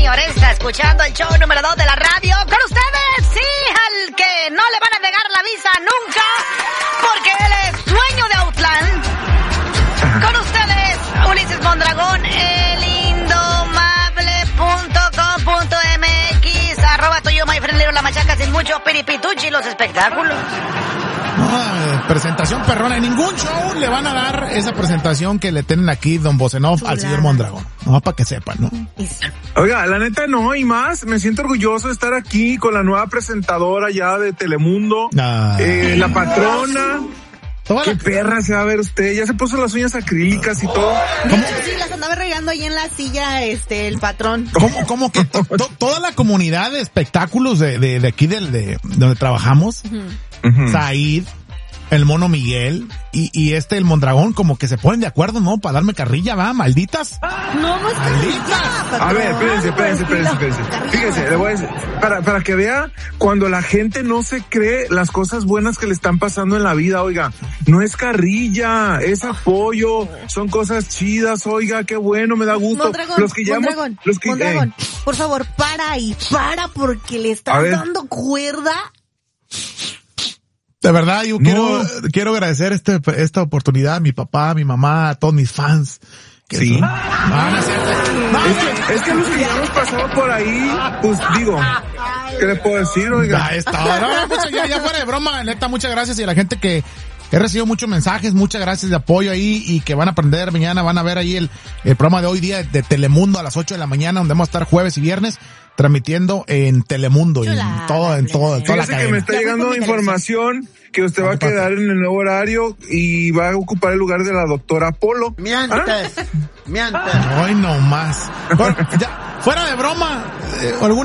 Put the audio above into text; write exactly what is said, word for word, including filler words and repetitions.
señores, está escuchando el show número dos de la radio. Con ustedes, sí, al que no le van a negar la visa nunca, porque él es dueño de Outland. Con ustedes, Ulises Mondragón, el indomable punto com punto m x, arroba tuyo, my friend, la machaca sin mucho piripituchi, los espectáculos. No, presentación perrona. En ningún show le van a dar esa presentación que le tienen aquí Don Bocenov al señor Mondragón. No, para que sepan, ¿no? Oiga, la neta no, y más, me siento orgulloso de estar aquí con la nueva presentadora ya de Telemundo, Ah. eh, la patrona. Toda Qué la- perra se va a ver usted, ya se puso las uñas acrílicas y todo. De hecho, sí, las andaba regando ahí en la silla, este, el patrón. ¿Cómo, cómo que to- to- toda la comunidad de espectáculos de, de, de aquí del, de donde trabajamos, Ujú. Said, el Mono Miguel y, y este el Mondragón, como que se ponen de acuerdo, ¿no? Para darme carrilla, va, malditas. No, no es Malditas. carrilla, A ver, patrón, espérense, espérense, espérense, espérense. Fíjese, le voy a decir, para, para que vea cuando la gente no se cree las cosas buenas que le están pasando en la vida, oiga, no es carrilla, es apoyo, son cosas chidas, oiga, qué bueno, me da gusto. Mondragón, los que ya hemos- Mondragón, los que, Mondragón, eh, por favor, para ahí, para porque le A estás ver. dando cuerda. De verdad, yo No. quiero, quiero agradecer este, esta oportunidad a mi papá, a mi mamá, a todos mis fans. Que Sí. son- No, no es cierto. No, es que, es que los que ya hemos pasado por ahí, pues digo, ¿qué le puedo decir, oiga? Ya está. No, mucho- ya, ya fuera de broma, neta, muchas gracias. Y a la gente que he recibido muchos mensajes, muchas gracias de apoyo ahí y que van a aprender mañana, van a ver ahí el, el programa de hoy día de Telemundo a las ocho de la mañana, donde vamos a estar jueves y viernes transmitiendo en Telemundo y en Chulada, todo, en todo, en toda la Fíjese que me cadena. está Ya fue llegando con mi información que usted va a ¿Qué pasa? quedar en el nuevo horario y va a ocupar el lugar de la doctora Polo. Mientes, mientes. Hoy no más. Bueno, ya, fuera de broma, eh, algún